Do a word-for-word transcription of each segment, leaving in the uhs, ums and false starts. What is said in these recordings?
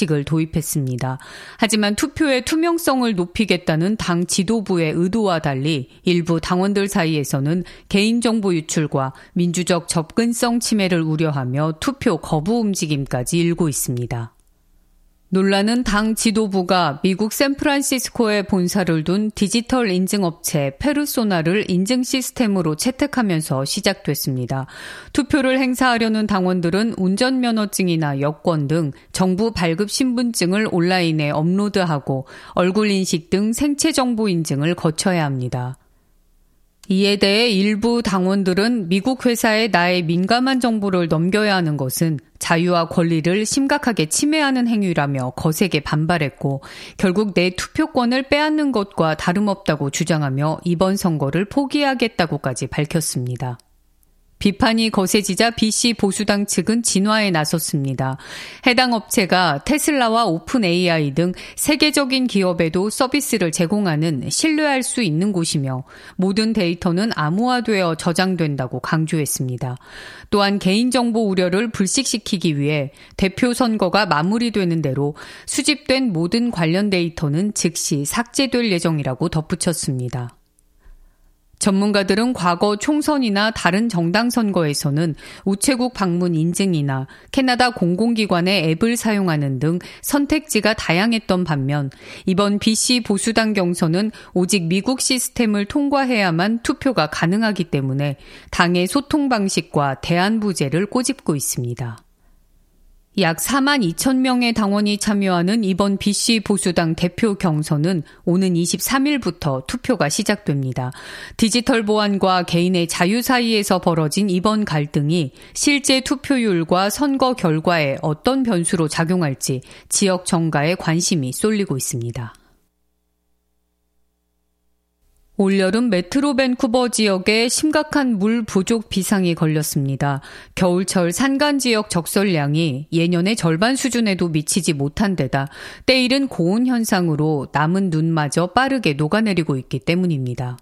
방식을 도입했습니다. 하지만 투표의 투명성을 높이겠다는 당 지도부의 의도와 달리 일부 당원들 사이에서는 개인정보 유출과 민주적 접근성 침해를 우려하며 투표 거부 움직임까지 일고 있습니다. 논란은 당 지도부가 미국 샌프란시스코에 본사를 둔 디지털 인증업체 페르소나를 인증 시스템으로 채택하면서 시작됐습니다. 투표를 행사하려는 당원들은 운전면허증이나 여권 등 정부 발급 신분증을 온라인에 업로드하고 얼굴 인식 등 생체 정보 인증을 거쳐야 합니다. 이에 대해 일부 당원들은 미국 회사에 나의 민감한 정보를 넘겨야 하는 것은 자유와 권리를 심각하게 침해하는 행위라며 거세게 반발했고 결국 내 투표권을 빼앗는 것과 다름없다고 주장하며 이번 선거를 포기하겠다고까지 밝혔습니다. 비판이 거세지자 비씨 보수당 측은 진화에 나섰습니다. 해당 업체가 테슬라와 오픈 에이아이 등 세계적인 기업에도 서비스를 제공하는 신뢰할 수 있는 곳이며 모든 데이터는 암호화되어 저장된다고 강조했습니다. 또한 개인정보 우려를 불식시키기 위해 대표 선거가 마무리되는 대로 수집된 모든 관련 데이터는 즉시 삭제될 예정이라고 덧붙였습니다. 전문가들은 과거 총선이나 다른 정당 선거에서는 우체국 방문 인증이나 캐나다 공공기관의 앱을 사용하는 등 선택지가 다양했던 반면 이번 비씨 보수당 경선은 오직 미국 시스템을 통과해야만 투표가 가능하기 때문에 당의 소통 방식과 대안부제를 꼬집고 있습니다. 약 사만 이천 명의 당원이 참여하는 이번 비씨 보수당 대표 경선은 오는 이십삼일부터 투표가 시작됩니다. 디지털 보안과 개인의 자유 사이에서 벌어진 이번 갈등이 실제 투표율과 선거 결과에 어떤 변수로 작용할지 지역 정가에 관심이 쏠리고 있습니다. 올여름 메트로 밴쿠버 지역에 심각한 물 부족 비상이 걸렸습니다. 겨울철 산간 지역 적설량이 예년의 절반 수준에도 미치지 못한 데다 때이른 고온 현상으로 남은 눈마저 빠르게 녹아내리고 있기 때문입니다.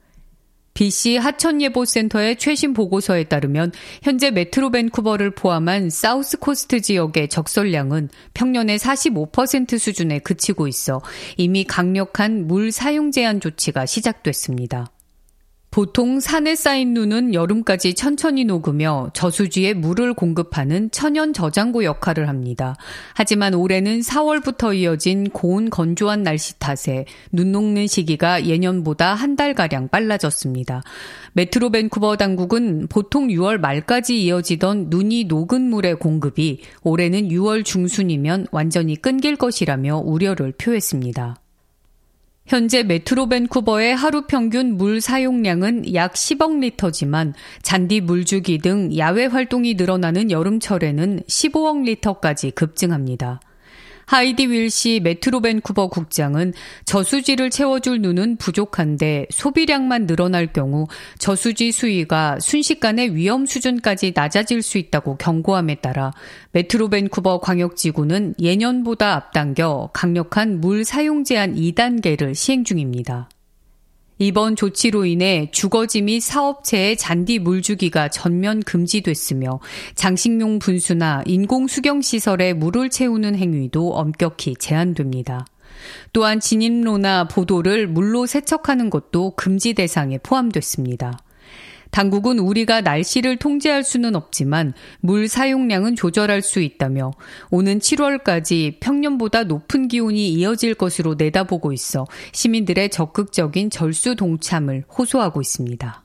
비씨 하천예보센터의 최신 보고서에 따르면 현재 메트로 밴쿠버를 포함한 사우스 코스트 지역의 적설량은 평년의 사십오 퍼센트 수준에 그치고 있어 이미 강력한 물 사용 제한 조치가 시작됐습니다. 보통 산에 쌓인 눈은 여름까지 천천히 녹으며 저수지에 물을 공급하는 천연 저장고 역할을 합니다. 하지만 올해는 사월부터 이어진 고온 건조한 날씨 탓에 눈 녹는 시기가 예년보다 한 달가량 빨라졌습니다. 메트로 밴쿠버 당국은 보통 유월 말까지 이어지던 눈이 녹은 물의 공급이 올해는 유월 중순이면 완전히 끊길 것이라며 우려를 표했습니다. 현재 메트로 밴쿠버의 하루 평균 물 사용량은 약 십억 리터지만 잔디 물주기 등 야외 활동이 늘어나는 여름철에는 십오억 리터까지 급증합니다. 하이디 윌시 메트로 밴쿠버 국장은 저수지를 채워줄 눈은 부족한데 소비량만 늘어날 경우 저수지 수위가 순식간에 위험 수준까지 낮아질 수 있다고 경고함에 따라 메트로 밴쿠버 광역지구는 예년보다 앞당겨 강력한 물 사용 제한 이 단계를 시행 중입니다. 이번 조치로 인해 주거지 및 사업체의 잔디 물주기가 전면 금지됐으며 장식용 분수나 인공수경시설에 물을 채우는 행위도 엄격히 제한됩니다. 또한 진입로나 보도를 물로 세척하는 것도 금지 대상에 포함됐습니다. 당국은 우리가 날씨를 통제할 수는 없지만 물 사용량은 조절할 수 있다며 오는 칠월까지 평년보다 높은 기온이 이어질 것으로 내다보고 있어 시민들의 적극적인 절수 동참을 호소하고 있습니다.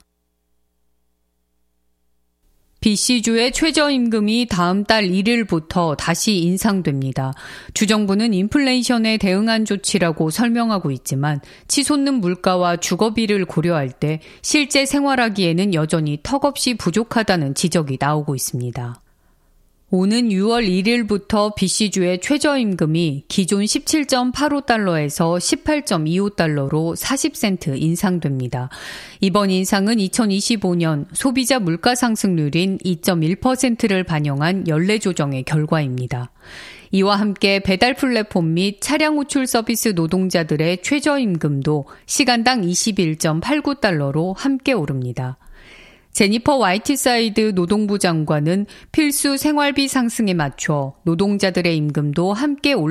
비씨주의 최저임금이 다음 달 일일부터 다시 인상됩니다. 주정부는 인플레이션에 대응한 조치라고 설명하고 있지만 치솟는 물가와 주거비를 고려할 때 실제 생활하기에는 여전히 턱없이 부족하다는 지적이 나오고 있습니다. 오는 유월 일일부터 비씨주의 최저임금이 기존 십칠 점 팔오 달러에서 십팔 점 이오 달러로 사십 센트 인상됩니다. 이번 인상은 이천이십오 년 소비자 물가 상승률인 이 점 일 퍼센트를 반영한 연례 조정의 결과입니다. 이와 함께 배달 플랫폼 및 차량 호출 서비스 노동자들의 최저임금도 시간당 이십일 점 팔구 달러로 함께 오릅니다. 제니퍼 화이트사이드 노동부 장관은 필수 생활비 상승에 맞춰 노동자들의 임금도 함께 올라